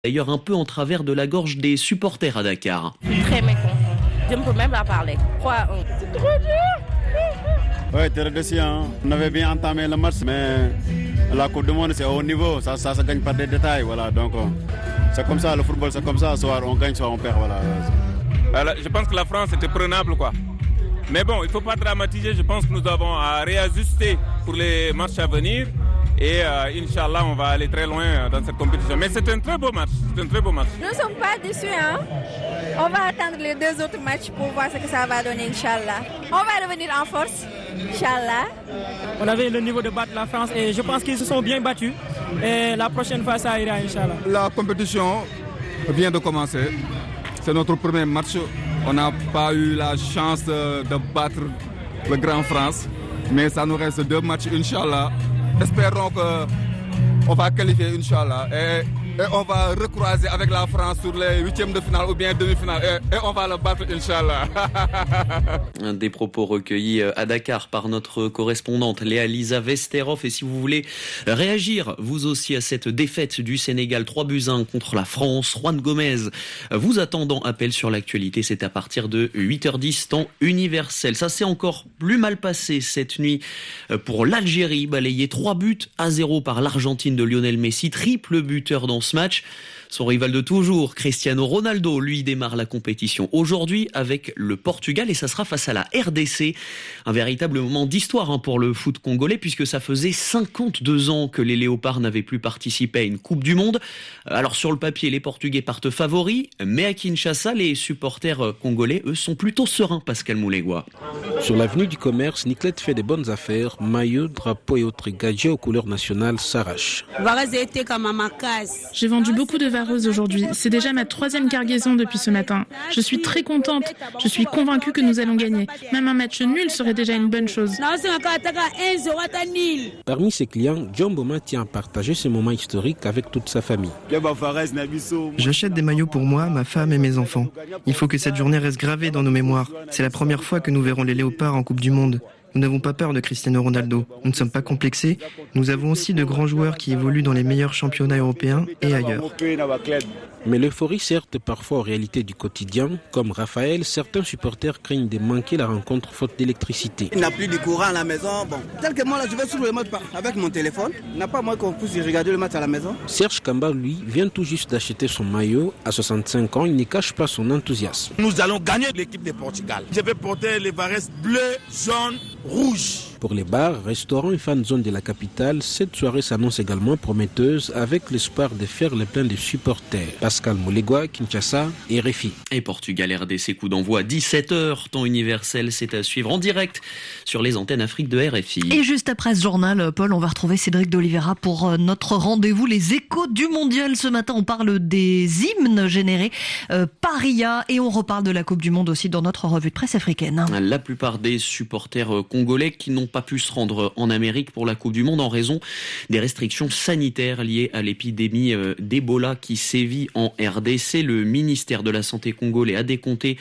D'ailleurs un peu en travers de la gorge des supporters à Dakar. Très mécontent. Je ne peux même pas parler. 3-1. C'est trop dur. Oui, très déçu. On avait bien entamé le match, mais la Coupe du Monde, c'est au haut niveau. Ça se gagne par des détails. Voilà. Donc, c'est comme ça, le football, c'est comme ça. Soit on gagne, soit on perd. Voilà. Alors, je pense que la France était prenable, quoi. Mais bon, il ne faut pas dramatiser. Je pense que nous avons à réajuster pour les matchs à venir. Et Inch'Allah, on va aller très loin dans cette compétition. Mais c'est un très beau match. Nous ne sommes pas déçus. On va attendre les 2 autres matchs pour voir ce que ça va donner, Inch'Allah. On va revenir en force, Inch'Allah. On avait le niveau de battre la France et je pense qu'ils se sont bien battus. Et la prochaine fois, ça ira, Inch'Allah. La compétition vient de commencer. C'est notre premier match. On n'a pas eu la chance de battre le Grand France. Mais ça nous reste 2 matchs, Inch'Allah. Espérons qu'on va qualifier, Inch'Allah. Et on va recroiser avec la France sur les 8e de finale ou bien demi-finale. Et on va le battre, Inch'Allah. Des propos recueillis à Dakar par notre correspondante Léa-Lisa Vesterov. Et si vous voulez réagir, vous aussi, à cette défaite du Sénégal 3-1 contre la France, Juan Gomez vous attendant appel sur l'actualité. C'est à partir de 8h10 temps universel. Ça s'est encore plus mal passé cette nuit pour l'Algérie, balayé 3-0 par l'Argentine de Lionel Messi, triple buteur dans ce match. Son rival de toujours, Cristiano Ronaldo, lui démarre la compétition aujourd'hui avec le Portugal et ça sera face à la RDC. Un véritable moment d'histoire pour le foot congolais puisque ça faisait 52 ans que les Léopards n'avaient plus participé à une Coupe du Monde. Alors sur le papier, les Portugais partent favoris, mais à Kinshasa, les supporters congolais, eux, sont plutôt sereins, Pascal Moulegua. Sur l'avenue du commerce, Niclette fait des bonnes affaires. Maillot, drapeau et autres gadgets aux couleurs nationales s'arrachent. J'ai vendu beaucoup de vareuses aujourd'hui. C'est déjà ma 3e cargaison depuis ce matin. Je suis très contente. Je suis convaincue que nous allons gagner. Même un match nul serait déjà une bonne chose. Parmi ses clients, John Boma tient à partager ce moment historique avec toute sa famille. J'achète des maillots pour moi, ma femme et mes enfants. Il faut que cette journée reste gravée dans nos mémoires. C'est la première fois que nous verrons les Léopards en Coupe du Monde. Nous n'avons pas peur de Cristiano Ronaldo. Nous ne sommes pas complexés. Nous avons aussi de grands joueurs qui évoluent dans les meilleurs championnats européens et ailleurs. Mais l'euphorie sert parfois aux réalités du quotidien. Comme Raphaël, certains supporters craignent de manquer la rencontre faute d'électricité. Il n'y a plus de courant à la maison. Bon, quelques mois là, je vais suivre le match avec mon téléphone. Il n'y a pas moins qu'on puisse regarder le match à la maison. Serge Kamba, lui, vient tout juste d'acheter son maillot. À 65 ans, il ne cache pas son enthousiasme. Nous allons gagner l'équipe de Portugal. Je vais porter les varesses bleues, jaunes, rouges. Pour les bars, restaurants et fan zone de la capitale, cette soirée s'annonce également prometteuse avec l'espoir de faire le plein de supporters. Pascal Moulegua, Kinshasa, RFI. Et Portugal RDC, coup d'envoi à 17h, temps universel, c'est à suivre en direct sur les antennes Afrique de RFI. Et juste après ce journal, Paul, on va retrouver Cédric d'Oliveira pour notre rendez-vous, les échos du mondial. Ce matin, on parle des hymnes générés par IA et on reparle de la Coupe du Monde aussi dans notre revue de presse africaine. La plupart des supporters congolais qui n'ont pas pu se rendre en Amérique pour la Coupe du Monde en raison des restrictions sanitaires liées à l'épidémie d'Ebola qui sévit en RDC. Le ministère de la Santé congolais a décompté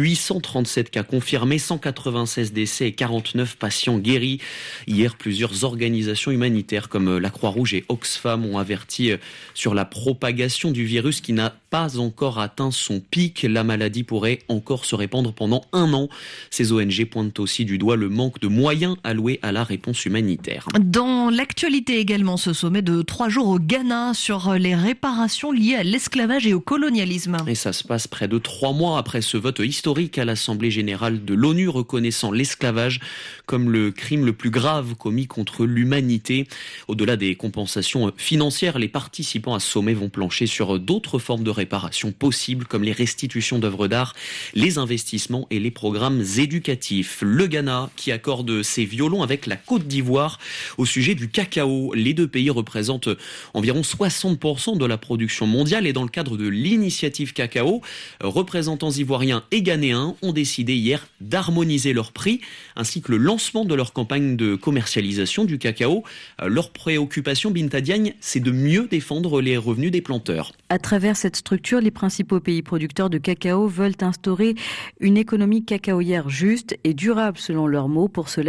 837 cas confirmés, 196 décès et 49 patients guéris. Hier, plusieurs organisations humanitaires comme la Croix-Rouge et Oxfam ont averti sur la propagation du virus qui n'a pas encore atteint son pic. La maladie pourrait encore se répandre pendant 1 an. Ces ONG pointent aussi du doigt le manque de moyens alloués à la réponse humanitaire. Dans l'actualité également, ce sommet de 3 jours au Ghana sur les réparations liées à l'esclavage et au colonialisme. Et ça se passe près de 3 mois après ce vote historique à l'Assemblée générale de l'ONU reconnaissant l'esclavage comme le crime le plus grave commis contre l'humanité. Au-delà des compensations financières, les participants à ce sommet vont plancher sur d'autres formes de réparation possibles comme les restitutions d'œuvres d'art, les investissements et les programmes éducatifs. Le Ghana qui accorde ses violons avec la Côte d'Ivoire au sujet du cacao. Les 2 pays représentent environ 60% de la production mondiale et dans le cadre de l'initiative cacao, représentants ivoiriens et ghanéens ont décidé hier d'harmoniser leurs prix ainsi que le lancement de leur campagne de commercialisation du cacao. Leur préoccupation, Binta Diagne, c'est de mieux défendre les revenus des planteurs. À travers cette structure, les principaux pays producteurs de cacao veulent instaurer une économie cacaoyère juste et durable selon leurs mots. Pour cela, l'initiative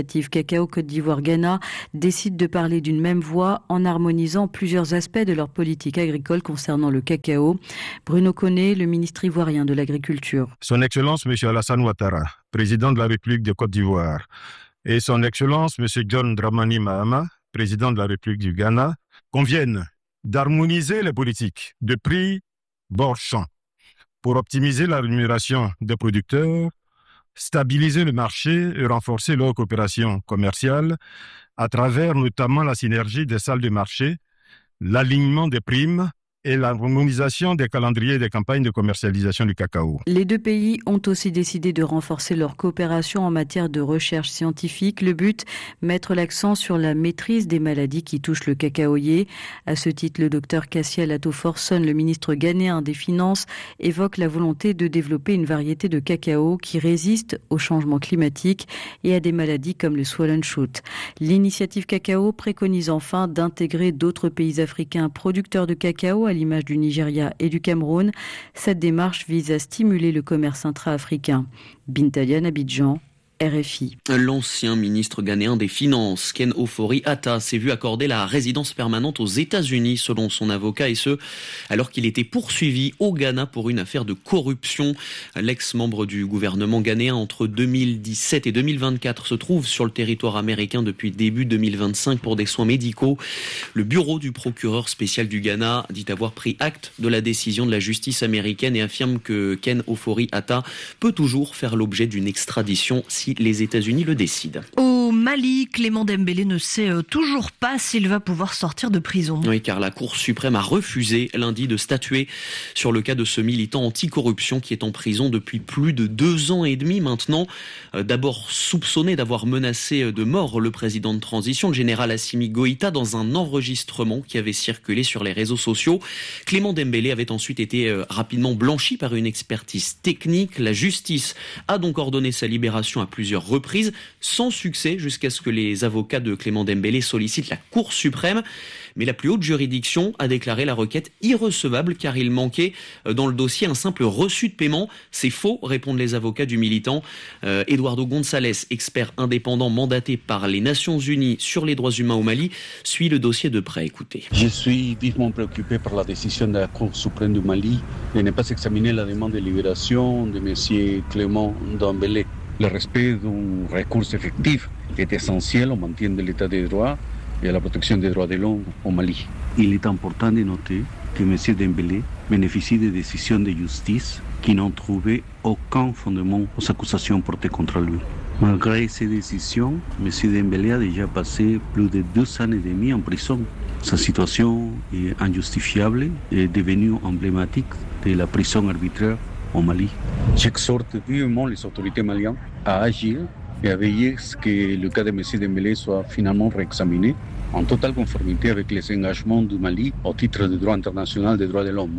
l'initiative Cacao Côte d'Ivoire-Ghana décide de parler d'une même voix en harmonisant plusieurs aspects de leur politique agricole concernant le cacao. Bruno Koné, le ministre ivoirien de l'Agriculture. Son Excellence M. Alassane Ouattara, président de la République de Côte d'Ivoire, et Son Excellence M. John Dramani Mahama, président de la République du Ghana, conviennent d'harmoniser les politiques de prix bord-champ pour optimiser la rémunération des producteurs, stabiliser le marché et renforcer leur coopération commerciale à travers notamment la synergie des salles de marché, l'alignement des primes et l'harmonisation des calendriers des campagnes de commercialisation du cacao. Les deux pays ont aussi décidé de renforcer leur coopération en matière de recherche scientifique. Le but, mettre l'accent sur la maîtrise des maladies qui touchent le cacaoyer. À ce titre, le docteur Cassiel Ato-Forson, le ministre ghanéen des Finances, évoque la volonté de développer une variété de cacao qui résiste au changement climatique et à des maladies comme le swollen shoot. L'initiative Cacao préconise enfin d'intégrer d'autres pays africains producteurs de cacao à l'image du Nigeria et du Cameroun. Cette démarche vise à stimuler le commerce intra-africain. Bintalian, Abidjan, RFI. L'ancien ministre ghanéen des Finances, Ken Ofori-Atta, s'est vu accorder la résidence permanente aux États-Unis, selon son avocat, et ce, alors qu'il était poursuivi au Ghana pour une affaire de corruption. L'ex-membre du gouvernement ghanéen entre 2017 et 2024 se trouve sur le territoire américain depuis début 2025 pour des soins médicaux. Le bureau du procureur spécial du Ghana dit avoir pris acte de la décision de la justice américaine et affirme que Ken Ofori-Atta peut toujours faire l'objet d'une extradition si les États-Unis le décident. Au Mali, Clément Dembélé ne sait toujours pas s'il va pouvoir sortir de prison. Oui, car la Cour suprême a refusé lundi de statuer sur le cas de ce militant anticorruption qui est en prison depuis plus de 2 ans et demi maintenant. D'abord soupçonné d'avoir menacé de mort le président de transition, le général Assimi Goïta, dans un enregistrement qui avait circulé sur les réseaux sociaux. Clément Dembélé avait ensuite été rapidement blanchi par une expertise technique. La justice a donc ordonné sa libération à plusieurs reprises, sans succès, jusqu'à ce que les avocats de Clément Dembélé sollicitent la Cour suprême. Mais la plus haute juridiction a déclaré la requête irrecevable car il manquait dans le dossier un simple reçu de paiement. C'est faux, répondent les avocats du militant. Eduardo González, expert indépendant mandaté par les Nations Unies sur les droits humains au Mali, suit le dossier de près. Écoutez. Je suis vivement préoccupé par la décision de la Cour suprême du Mali de ne pas examiner la demande de libération de M. Clément Dembélé. Le respect d'un recours effectif est essentiel au maintien de l'état de droit et à la protection des droits de l'homme au Mali. Il est important de noter que M. Dembélé bénéficie de décisions de justice qui n'ont trouvé aucun fondement aux accusations portées contre lui. Malgré ces décisions, M. Dembélé a déjà passé plus de 2 ans et demi en prison. Sa situation est injustifiable et est devenue emblématique de la prison arbitraire au Mali. J'exhorte vivement les autorités maliennes à agir et à veiller à ce que le cas de M. Dembélé soit finalement réexaminé en totale conformité avec les engagements du Mali au titre du droit international des droits de l'homme.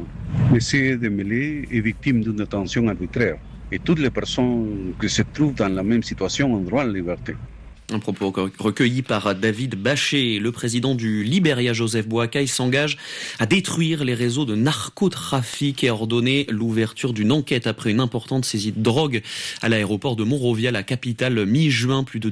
M. Dembélé est victime d'une détention arbitraire et toutes les personnes qui se trouvent dans la même situation ont droit à la liberté. Un propos recueilli par David Baché. Le président du Libéria, Joseph Boakai, s'engage à détruire les réseaux de narcotrafic et a ordonné l'ouverture d'une enquête après une importante saisie de drogue à l'aéroport de Monrovia, la capitale. Mi-juin, plus de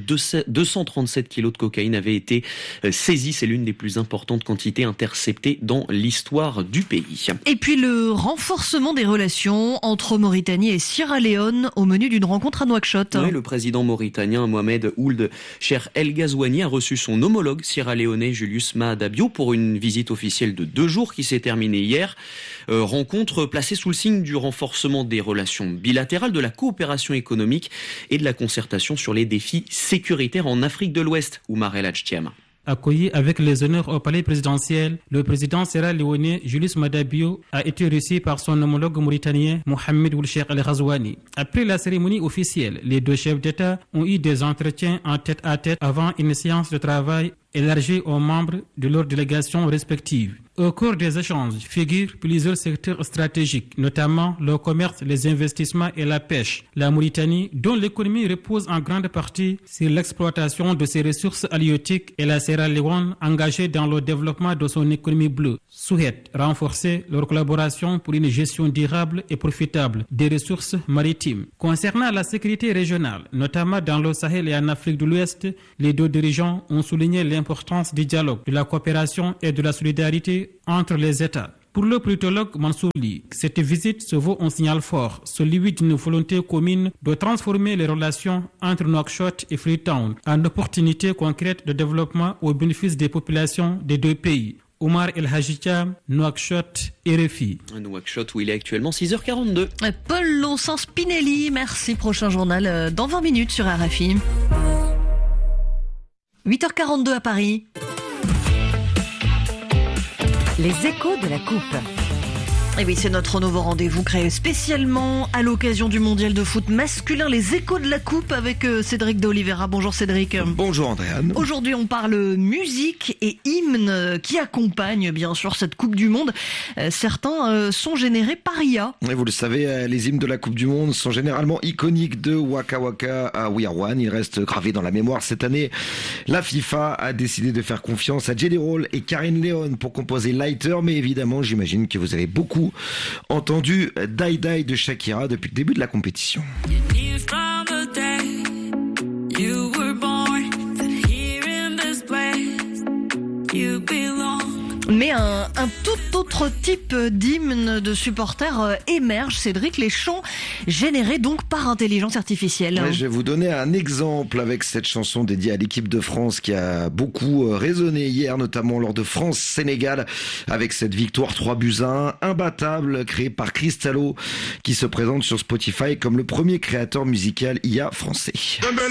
237 kilos de cocaïne avaient été saisis. C'est l'une des plus importantes quantités interceptées dans l'histoire du pays. Et puis le renforcement des relations entre Mauritanie et Sierra Leone au menu d'une rencontre à Nouakchott. Oui, le président mauritanien Mohamed Ould Cheikh El Ghazouani a reçu son homologue sierra-léonais Julius Maada Bio pour une visite officielle de 2 jours qui s'est terminée hier. Rencontre placée sous le signe du renforcement des relations bilatérales, de la coopération économique et de la concertation sur les défis sécuritaires en Afrique de l'Ouest. Oumar El Hadj-Thiam. Accueilli avec les honneurs au palais présidentiel, le président sierra-léonais Julius Maada Bio a été reçu par son homologue mauritanien Mohamed Ould Cheikh El Ghazouani. Après la cérémonie officielle, les 2 chefs d'État ont eu des entretiens en tête-à-tête avant une séance de travail élargie aux membres de leurs délégations respectives. Au cours des échanges figurent plusieurs secteurs stratégiques, notamment le commerce, les investissements et la pêche. La Mauritanie, dont l'économie repose en grande partie sur l'exploitation de ses ressources halieutiques, et la Sierra Leone, engagée dans le développement de son économie bleue, souhaitent renforcer leur collaboration pour une gestion durable et profitable des ressources maritimes. Concernant la sécurité régionale, notamment dans le Sahel et en Afrique de l'Ouest, les deux dirigeants ont souligné l'importance du dialogue, de la coopération et de la solidarité entre les États. Pour le politologue Mansour Ly, cette visite se vaut un signal fort, celui d'une volonté commune de transformer les relations entre Nouakchott et Freetown en opportunités concrètes de développement au bénéfice des populations des deux pays. Omar El Hadjitia, Nouakchott, RFI. Nouakchott où il est actuellement 6h42. Paul Lonsan Spinelli, merci. Prochain journal dans 20 minutes sur RFI. 8h42 à Paris. Les échos de la coupe. Et oui, c'est notre nouveau rendez-vous créé spécialement à l'occasion du mondial de foot masculin, les échos de la coupe avec Cédric de Oliveira. Bonjour Cédric. Bonjour Andréane. Aujourd'hui, on parle musique et hymnes qui accompagnent bien sûr cette Coupe du Monde. Certains sont générés par IA. Et vous le savez, les hymnes de la Coupe du Monde sont généralement iconiques, de Waka Waka à We Are One. Ils restent gravés dans la mémoire. Cette année, la FIFA a décidé de faire confiance à Jelly Roll et Karine Léon pour composer Lighter. Mais évidemment, j'imagine que vous avez beaucoup entendu Die Die de Shakira depuis le début de la compétition. Mais un tout autre type d'hymne de supporters émerge, Cédric, les chants générés donc par intelligence artificielle. Ouais, je vais vous donner un exemple avec cette chanson dédiée à l'équipe de France qui a beaucoup résonné hier, notamment lors de France-Sénégal, avec cette victoire 3-1, imbattable, créée par Cristallo, qui se présente sur Spotify comme le premier créateur musical IA français.